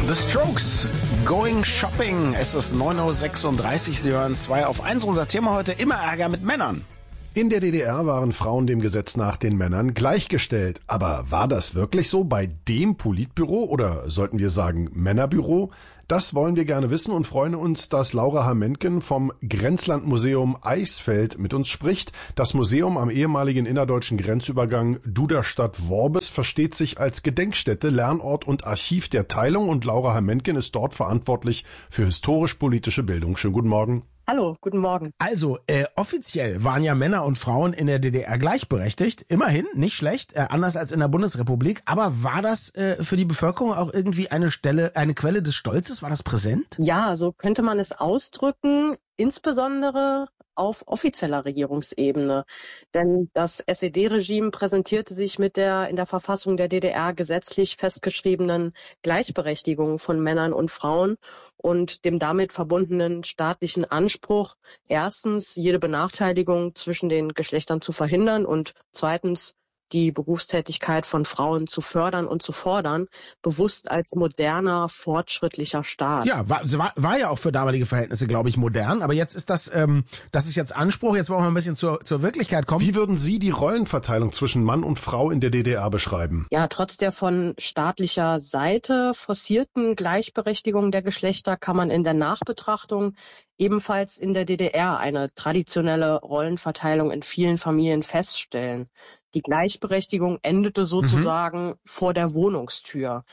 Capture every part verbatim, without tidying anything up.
The Strokes, Going Shopping. Es ist neun Uhr sechsunddreißig. Sie hören zwei auf eins. Unser Thema heute: immer Ärger mit Männern. In der D D R waren Frauen dem Gesetz nach den Männern gleichgestellt. Aber war das wirklich so bei dem Politbüro oder sollten wir sagen Männerbüro? Das wollen wir gerne wissen und freuen uns, dass Laura Herr-Mentgen vom Grenzlandmuseum Eisfeld mit uns spricht. Das Museum am ehemaligen innerdeutschen Grenzübergang Duderstadt-Worbis versteht sich als Gedenkstätte, Lernort und Archiv der Teilung und Laura Herr-Mentgen ist dort verantwortlich für historisch-politische Bildung. Schönen guten Morgen. Hallo, guten Morgen. Also, äh, offiziell waren ja Männer und Frauen in der D D R gleichberechtigt. Immerhin, nicht schlecht, äh, anders als in der Bundesrepublik. Aber war das äh, für die Bevölkerung auch irgendwie eine Stelle, eine Quelle des Stolzes? War das präsent? Ja, so könnte man es ausdrücken, insbesondere auf offizieller Regierungsebene. Denn das S E D-Regime präsentierte sich mit der in der Verfassung der D D R gesetzlich festgeschriebenen Gleichberechtigung von Männern und Frauen und dem damit verbundenen staatlichen Anspruch, erstens jede Benachteiligung zwischen den Geschlechtern zu verhindern und zweitens die Berufstätigkeit von Frauen zu fördern und zu fordern, bewusst als moderner, fortschrittlicher Staat. Ja, war, war, war ja auch für damalige Verhältnisse, glaube ich, modern. Aber jetzt ist das, ähm, das ist jetzt Anspruch. Jetzt wollen wir ein bisschen zur, zur Wirklichkeit kommen. Wie würden Sie die Rollenverteilung zwischen Mann und Frau in der D D R beschreiben? Ja, trotz der von staatlicher Seite forcierten Gleichberechtigung der Geschlechter kann man in der Nachbetrachtung ebenfalls in der D D R eine traditionelle Rollenverteilung in vielen Familien feststellen. Die Gleichberechtigung endete sozusagen mhm. vor der Wohnungstür.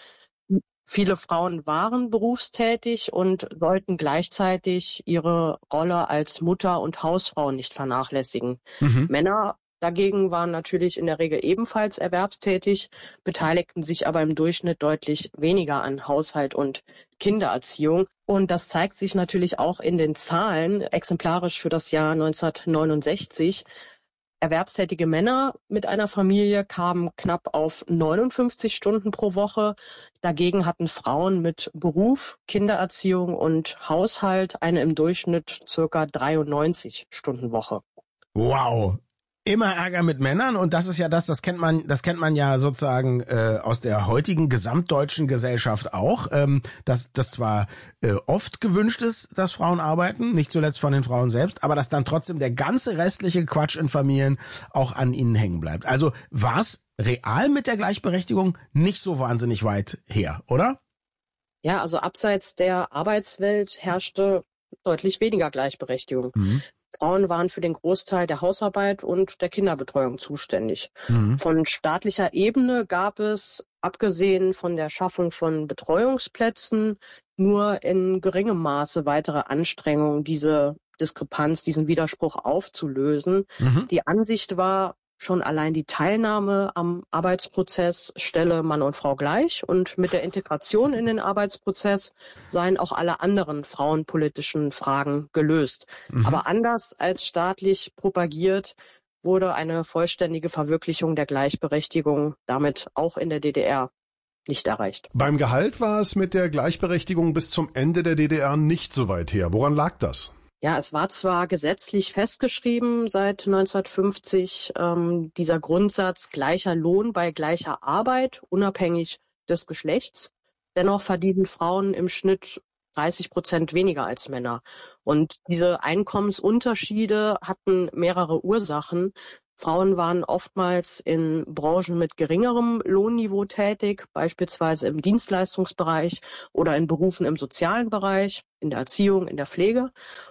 Viele Frauen waren berufstätig und sollten gleichzeitig ihre Rolle als Mutter und Hausfrau nicht vernachlässigen. Mhm. Männer dagegen waren natürlich in der Regel ebenfalls erwerbstätig, beteiligten sich aber im Durchschnitt deutlich weniger an Haushalt und Kindererziehung. Und das zeigt sich natürlich auch in den Zahlen, exemplarisch für das Jahr neunzehnhundertneunundsechzig. Erwerbstätige Männer mit einer Familie kamen knapp auf neunundfünfzig Stunden pro Woche. Dagegen hatten Frauen mit Beruf, Kindererziehung und Haushalt eine im Durchschnitt circa dreiundneunzig Stunden Woche. Wow. Immer Ärger mit Männern und das ist ja das, das kennt man, das kennt man ja sozusagen äh, aus der heutigen gesamtdeutschen Gesellschaft auch, ähm, dass das zwar äh, oft gewünscht ist, dass Frauen arbeiten, nicht zuletzt von den Frauen selbst, aber dass dann trotzdem der ganze restliche Quatsch in Familien auch an ihnen hängen bleibt. Also war es real mit der Gleichberechtigung nicht so wahnsinnig weit her, oder? Ja, also abseits der Arbeitswelt herrschte deutlich weniger Gleichberechtigung. Mhm. Frauen waren für den Großteil der Hausarbeit und der Kinderbetreuung zuständig. Mhm. Von staatlicher Ebene gab es, abgesehen von der Schaffung von Betreuungsplätzen, nur in geringem Maße weitere Anstrengungen, diese Diskrepanz, diesen Widerspruch aufzulösen. Mhm. Die Ansicht war, schon allein die Teilnahme am Arbeitsprozess stelle Mann und Frau gleich und mit der Integration in den Arbeitsprozess seien auch alle anderen frauenpolitischen Fragen gelöst. Mhm. Aber anders als staatlich propagiert, wurde eine vollständige Verwirklichung der Gleichberechtigung damit auch in der D D R nicht erreicht. Beim Gehalt war es mit der Gleichberechtigung bis zum Ende der D D R nicht so weit her. Woran lag das? Ja, es war zwar gesetzlich festgeschrieben seit neunzehnhundertfünfzig, ähm, dieser Grundsatz gleicher Lohn bei gleicher Arbeit, unabhängig des Geschlechts. Dennoch verdienen Frauen im Schnitt dreißig Prozent weniger als Männer. Und diese Einkommensunterschiede hatten mehrere Ursachen. Frauen waren oftmals in Branchen mit geringerem Lohnniveau tätig, beispielsweise im Dienstleistungsbereich oder in Berufen im sozialen Bereich, in der Erziehung, in der Pflege.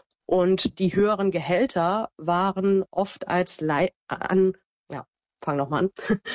Und die höheren Gehälter waren oft als Lei- an, ja, fang noch mal an.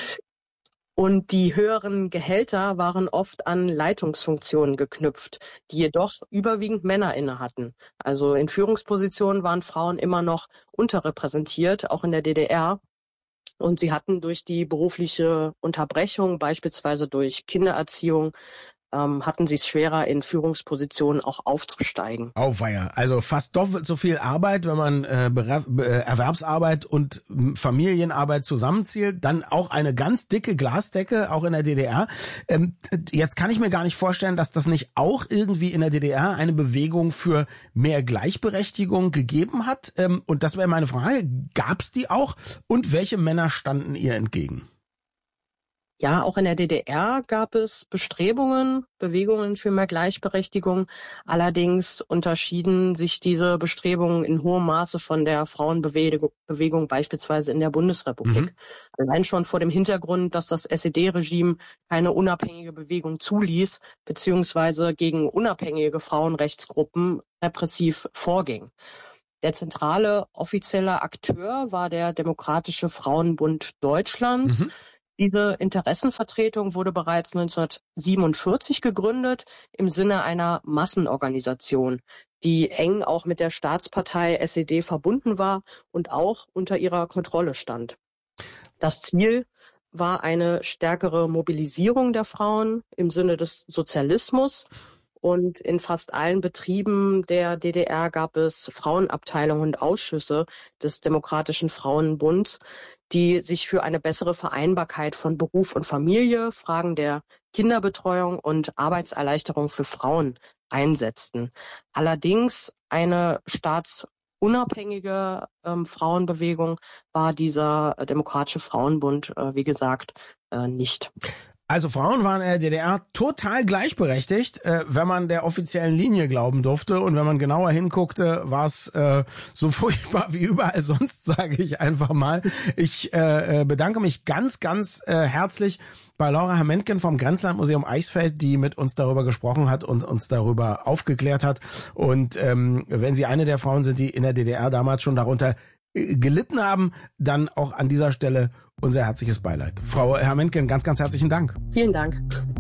Und die höheren Gehälter waren oft an Leitungsfunktionen geknüpft, die jedoch überwiegend Männer inne hatten. Also in Führungspositionen waren Frauen immer noch unterrepräsentiert, auch in der D D R. Und sie hatten durch die berufliche Unterbrechung, beispielsweise durch Kindererziehung, ähm, hatten sie es schwerer, in Führungspositionen auch aufzusteigen. Auweia, also fast doppelt so viel Arbeit, wenn man äh, Beref- äh, Erwerbsarbeit und äh, Familienarbeit zusammenzählt, dann auch eine ganz dicke Glasdecke, auch in der D D R. Ähm, jetzt kann ich mir gar nicht vorstellen, dass das nicht auch irgendwie in der D D R eine Bewegung für mehr Gleichberechtigung gegeben hat. Ähm, und das wäre meine Frage, gab es die auch? Und welche Männer standen ihr entgegen? Ja, auch in der D D R gab es Bestrebungen, Bewegungen für mehr Gleichberechtigung. Allerdings unterschieden sich diese Bestrebungen in hohem Maße von der Frauenbewegung Bewegung beispielsweise in der Bundesrepublik. Mhm. Allein schon vor dem Hintergrund, dass das S E D-Regime keine unabhängige Bewegung zuließ, beziehungsweise gegen unabhängige Frauenrechtsgruppen repressiv vorging. Der zentrale offizielle Akteur war der Demokratische Frauenbund Deutschlands. Mhm. Diese Interessenvertretung wurde bereits neunzehnhundertsiebenundvierzig gegründet im Sinne einer Massenorganisation, die eng auch mit der Staatspartei S E D verbunden war und auch unter ihrer Kontrolle stand. Das Ziel war eine stärkere Mobilisierung der Frauen im Sinne des Sozialismus. Und in fast allen Betrieben der D D R gab es Frauenabteilungen und Ausschüsse des Demokratischen Frauenbunds, die sich für eine bessere Vereinbarkeit von Beruf und Familie, Fragen der Kinderbetreuung und Arbeitserleichterung für Frauen einsetzten. Allerdings eine staatsunabhängige ähm, Frauenbewegung war dieser äh, Demokratische Frauenbund, äh, wie gesagt, äh, nicht. Also Frauen waren in der D D R total gleichberechtigt, äh, wenn man der offiziellen Linie glauben durfte. Und wenn man genauer hinguckte, war es äh, so furchtbar wie überall sonst, sage ich einfach mal. Ich äh, bedanke mich ganz, ganz äh, herzlich bei Laura Hermentgen vom Grenzlandmuseum Eichsfeld, die mit uns darüber gesprochen hat und uns darüber aufgeklärt hat. Und ähm, wenn Sie eine der Frauen sind, die in der D D R damals schon darunter gelitten haben, dann auch an dieser Stelle unser herzliches Beileid. Frau Hermentgen, ganz, ganz herzlichen Dank. Vielen Dank.